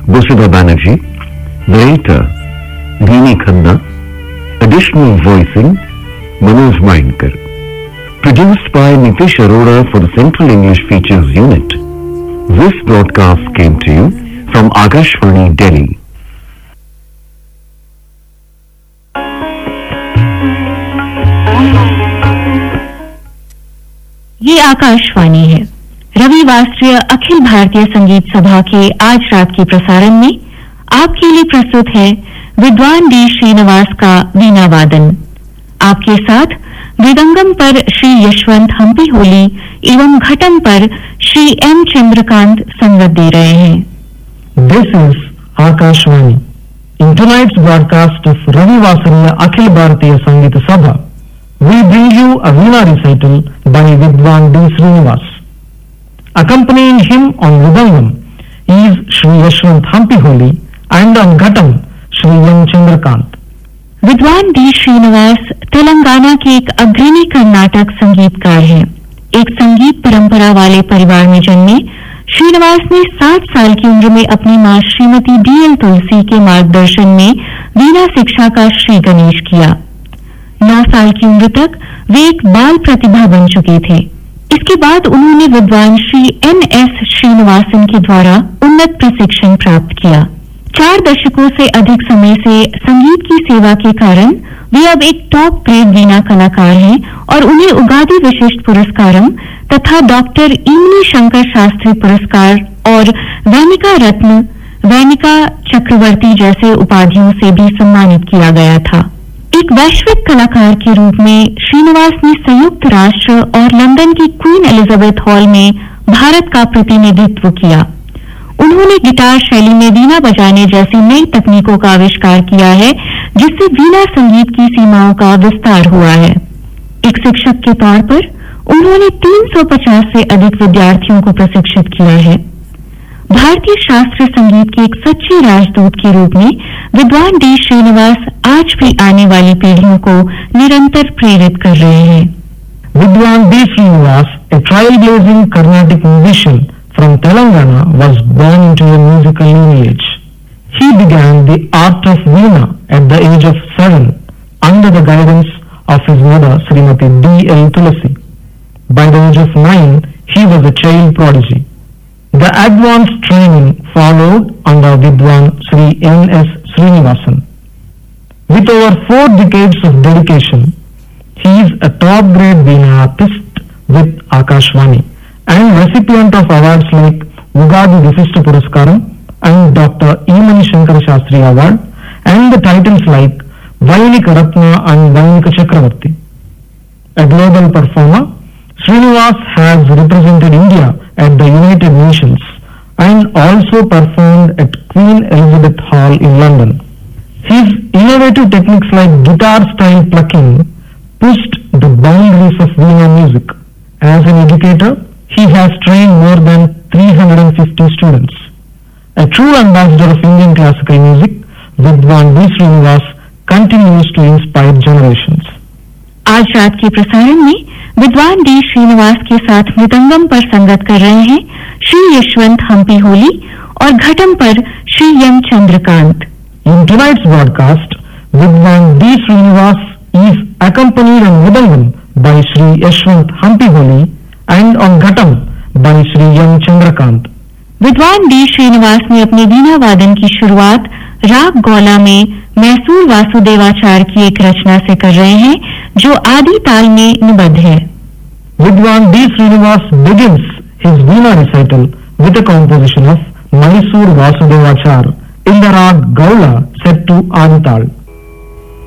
Busudha Banerjee, narrator Dini Khanna, additional voicing Manoj Mainkar. Produced by Nitish Arora for the Central English Features Unit. This broadcast came to you from Akashvani, Delhi. ये आकाशवाणी है। रविवासरीय अखिल भारतीय संगीत सभा के आज रात के प्रसारण में आपके लिए प्रस्तुत है विद्वान डी श्रीनिवास का वीणा वादन। आपके साथ मृदंगम पर श्री यशवंत हम्पीहोली एवं घटम पर श्री एम चंद्रकांत संगत दे रहे हैं। This is Akashvani. In tonight's broadcast of Ravivasariya Akhil Bharatiya Sangeet Sabha, we bring you a Veena recital by Vidwan D. Srinivas. Accompanying him on Mridangam is Shri Yashwant Hempiholi and on Ghatam Shri M. Chandrakant. विद्वान D Srinivas Telangana के एक अग्रणी कर्नाटक संगीतकार हैं। एक संगीत परंपरा वाले परिवार में जन्मे श्रीनिवास ने 7 साल की उम्र में अपनी मां श्रीमती डी.एल. तुलसी के मार्गदर्शन में वीणा शिक्षा का श्री गणेश किया। 9 साल की उम्र तक वे एक बाल प्रतिभा बन चुके थे। इसके बाद उन्होंने विद्वान श्री N.S. श्रीनिवासन के द्वारा उन्नत प्रशिक्षण प्राप्त किया। 4 दशकों से अधिक समय से संगीत की सेवा के कारण वे अब एक टॉप ग्रेड वीणा कलाकार हैं और उन्हें उगादी विशिष्ट पुरस्कारम तथा डॉक्टर इमनी शंकर शास्त्री पुरस्कार और वैनिका रत्न, वैनिका चक्रवर्ती जैसे उपाधियों से भी सम्मानित किया गया था। एक वैश्विक कलाकार के रूप में श्रीनिवास ने संयुक्त राष्ट्र और लंदन की क्वीन एलिजाबेथ हॉल में भारत का प्रतिनिधित्व किया। उन्होंने गिटार शैली में वीणा बजाने जैसी नई तकनीकों का आविष्कार किया है, जिससे वीणा संगीत की सीमाओं का विस्तार हुआ है। एक शिक्षक के तौर पर उन्होंने 350 से अधिक विद्यार्थियों को प्रशिक्षित किया है। भारतीय शास्त्रीय संगीत के एक सच्चे राजदूत के रूप में विद्वान डी श्रीनिवास आज भी आने वाली पीढ़ियों को निरंतर प्रेरित कर रहे हैं। Vidwan D. Srinivas, a trailblazing Carnatic musician from Telangana, was born into a musical lineage. He began the art of Veena at the age of 7 under the guidance of his mother, Srimati D.L. Tulsi. By the age of 9, he was a child prodigy. The advanced training followed under Vidwan Sri N.S. Srinivasan. With over 4 decades of dedication, he is a top-grade Veena artist with Akashvani and recipient of awards like Ugadi Visishta Puraskaram and Dr. Imani Shankar Shastri Award and the titles like Vainika Ratna and Vainika Chakravarti. A global performer, Srinivas has represented India at the United Nations and also performed at Queen Elizabeth Hall in London. His innovative techniques like guitar-style plucking pushed the boundaries of Veena music. As an educator, he has trained more than 350 students. A true ambassador of Indian classical music, Vidwan D. Srinivas continues to inspire generations. आज रात के प्रसारण में विद्वान D Srinivas के साथ मृदंगम पर संगत कर रहे हैं श्री यशवंत हम्पीहोली और घटम पर Shri M Chandrakant. In tonight's broadcast, Vidwan D. Srinivas is accompanied on mridangam by Shri Yashwant Hempiholi and on ghatam by Shri M. Chandrakant. विद्वान डी श्रीनिवास ने अपने वीणा वादन की शुरुआत राग गौला में मैसूर वासुदेवाचार्य की एक रचना से कर रहे हैं, जो आदि ताल में निबद्ध है। Vidwan D. Srinivas begins his Veena recital with a composition of Mysore Vasudevachar in the rag Gaula set to Adi Tal.